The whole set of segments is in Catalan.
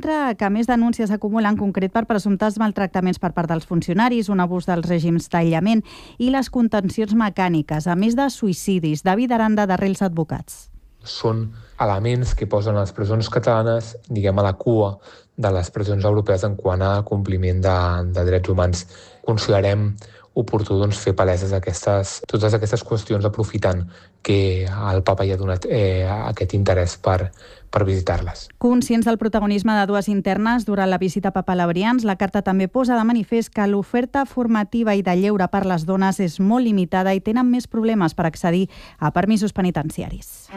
centre que més denúncies acumula en concret per presumptes maltractaments per part dels funcionaris, un abús dels règims d'aïllament i les contencions mecàniques, a més de suïcidis. David Aranda, de Rels Advocats. Són elements que posen les presons catalanes, a la cua de les presons europees en quant a compliment de drets humans. Considerem oportú fer paleses totes aquestes qüestions, aprofitant que el papa hi ha donat aquest interès per visitar-les. Conscients del protagonisme de dues internes durant la visita papal a Brians, la carta també posa de manifest que l'oferta formativa i de lleure per les dones és molt limitada i tenen més problemes per accedir a permisos penitenciaris.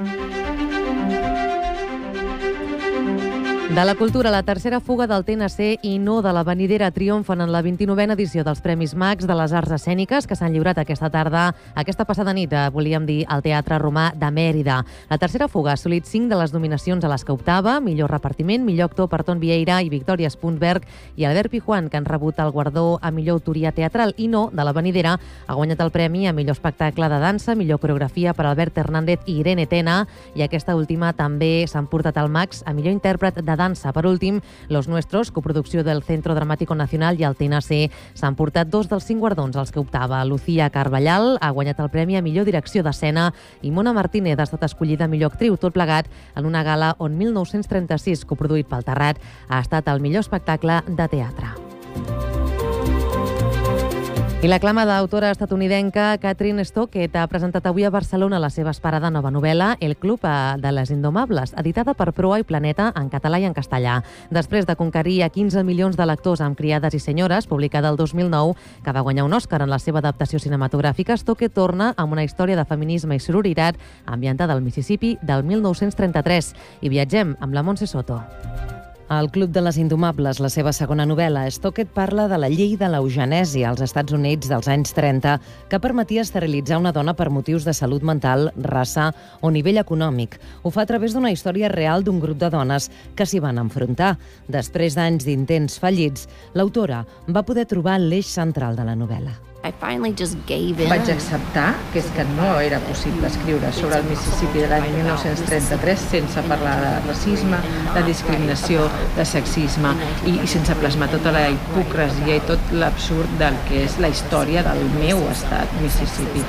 De la cultura, la tercera fuga del TNC i no de la venidera triomfen en la 29a edició dels Premis Max de les Arts Escèniques que s'han lliurat aquesta passada nit, volíem dir, al Teatre Romà de Mèrida. La tercera fuga ha assolit 5 de les nominacions a les que optava, millor repartiment, millor actor per Ton Vieira i Victoria Spunsberg i Albert Pijuan, que han rebut el guardó a millor autoria teatral, i no de la venidera ha guanyat el premi a millor espectacle de dansa, millor coreografia per Albert Hernández i Irene Tena, i aquesta última també s'han portat el Max a millor intèrpret de dansa. Per últim, Los Nuestros, coproducció del Centro Dramático Nacional i el TNC, s'han portat 2 dels 5 guardons als que optava. Lucía Carballal ha guanyat el premi a millor direcció d'escena i Mona Martínez ha estat escollida millor actriu, tot plegat en una gala on 1936, coproduït pel Terrat, ha estat el millor espectacle de teatre. I l'aclamada autora estatunidenca Kathryn Stockett ha presentat avui a Barcelona la seva esperada nova novel·la El club de les indomables, editada per Proa i Planeta en català i en castellà. Després de conquerir a 15 milions de lectors amb Criades i senyores, publicada el 2009, que va guanyar un Òscar en la seva adaptació cinematogràfica, Stockett torna amb una història de feminisme i sororitat ambientada al Mississippi del 1933. I viatgem amb la Montse Soto. El Club de les Indomables, la seva segona novel·la, Stockett parla de la llei de l'eugenèsia als Estats Units dels anys 30 que permetia esterilitzar una dona per motius de salut mental, raça o nivell econòmic. Ho fa a través d'una història real d'un grup de dones que s'hi van enfrontar. Després d'anys d'intents fallits, l'autora va poder trobar l'eix central de la novel·la. Vaig acceptar que no era possible escriure sobre el Mississippi de l'any 1933 sense parlar de racisme, de discriminació, de sexisme i sense plasmar tota la hipocresia i tot l'absurd del que és la història del meu estat, Mississippi.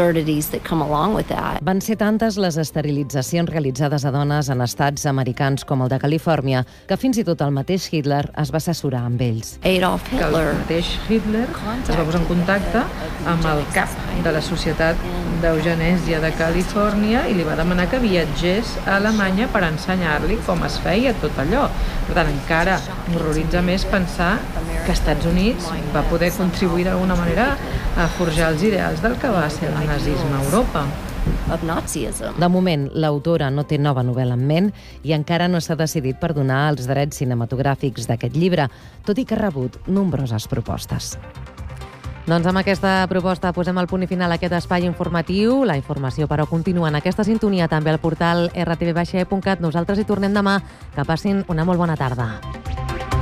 Van ser tantes les esterilitzacions realitzades a dones en estats americans com el de Califòrnia que fins i tot el mateix Hitler es va assessorar amb ells. El mateix Hitler es va posar en contacte amb el cap de la Societat d'Eugenèsia de Califòrnia i li va demanar que viatgés a Alemanya per ensenyar-li com es feia tot allò. Per tant, encara m'horroritza més pensar que Estats Units va poder contribuir d'alguna manera a forjar els ideals del que va ser el nazisme a Europa. De moment, l'autora no té nova novel·la en ment i encara no s'ha decidit per donar els drets cinematogràfics d'aquest llibre, tot i que ha rebut nombroses propostes. Doncs amb aquesta proposta posem el punt i final a aquest espai informatiu. La informació, però, continua en aquesta sintonia també al portal rtv-e.cat. Nosaltres hi tornem demà. Que passin una molt bona tarda.